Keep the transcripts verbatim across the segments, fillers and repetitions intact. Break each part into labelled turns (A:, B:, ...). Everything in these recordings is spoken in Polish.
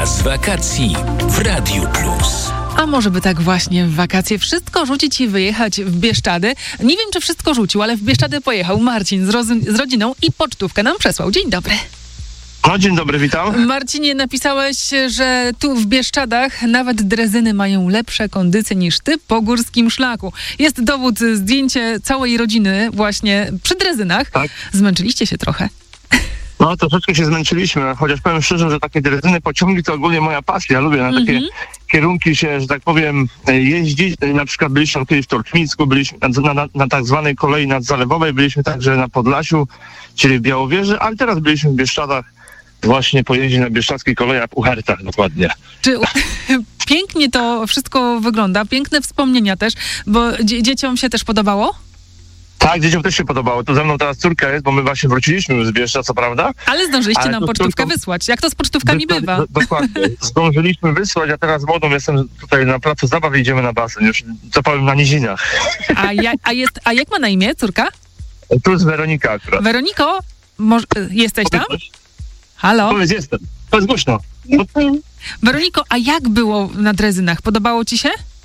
A: Z wakacji w Radiu Plus.
B: A może by tak właśnie w wakacje wszystko rzucić i wyjechać w Bieszczady? Nie wiem, czy wszystko rzucił, ale w Bieszczady pojechał Marcin z, roz- z rodziną i pocztówkę nam przesłał. Dzień dobry.
C: No, dzień dobry, witam.
B: Marcinie, napisałeś, że tu w Bieszczadach nawet drezyny mają lepsze kondycje niż ty po górskim szlaku. Jest dowód, zdjęcie całej rodziny właśnie przy drezynach.
C: Tak.
B: Zmęczyliście się trochę.
C: No, troszeczkę się zmęczyliśmy, chociaż powiem szczerze, że takie drezyny pociągi to ogólnie moja pasja. Lubię na takie
B: Mhm.
C: kierunki się, że tak powiem, jeździć. Na przykład byliśmy kiedyś w Torczmicku, byliśmy na, na, na tak zwanej kolei nadzalewowej, byliśmy także na Podlasiu, czyli w Białowieży, ale teraz byliśmy w Bieszczadach, właśnie pojeździć na bieszczadzkiej kolei, a w Uhertach dokładnie.
B: Czy pięknie to wszystko wygląda, piękne wspomnienia też, bo dzie- dzieciom się też podobało?
C: Tak, dzieciom też się podobało. Tu ze mną teraz córka jest, bo my właśnie wróciliśmy już z Bieszczad, co prawda.
B: Ale zdążyliście
C: Ale
B: nam
C: to
B: pocztówkę
C: tylko-
B: wysłać. Jak to z pocztówkami
C: Wysłać-
B: bywa?
C: do- Dokładnie. Zdążyliśmy wysłać, a teraz z młodą jestem tutaj na placu zabaw i idziemy na basen. Już, co powiem, na nizinach.
B: A, ja, a, jest, a jak ma na imię córka?
C: Tu jest Weronika akurat.
B: Weroniko, moż, jesteś tam?
C: Powiedz coś.
B: Halo?
C: Powiedz, jestem. Powiedz głośno. No,
B: Weroniko, a jak było na drezynach? Podobało ci się?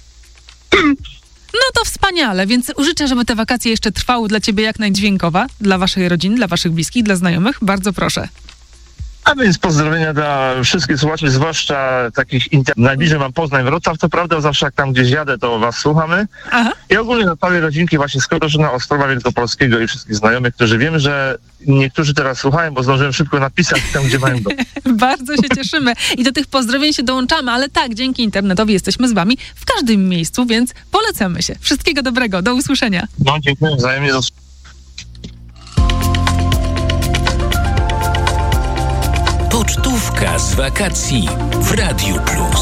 B: No to wspaniale, więc życzę, żeby te wakacje jeszcze trwały dla ciebie jak najdźwiękowa, dla waszej rodziny, dla waszych bliskich, dla znajomych. Bardzo proszę.
C: a więc pozdrowienia dla wszystkich słuchaczy, zwłaszcza takich inter... Najbliżej mam Poznań, Wrocław, to prawda, zawsze jak tam gdzieś jadę, to was słuchamy.
B: Aha.
C: I ogólnie na całej rodzinki właśnie z Koroszyna, Ostrowa Wielkopolskiego i wszystkich znajomych, którzy wiem, że niektórzy teraz słuchają, bo zdążyłem szybko napisać tam, gdzie mają dom.
B: Bardzo się cieszymy i do tych pozdrowień się dołączamy, ale tak, dzięki internetowi jesteśmy z wami w każdym miejscu, więc polecamy się. Wszystkiego dobrego, do usłyszenia.
C: No, dziękuję wzajemnie. Do...
A: Pocztówka z wakacji w Radiu Plus.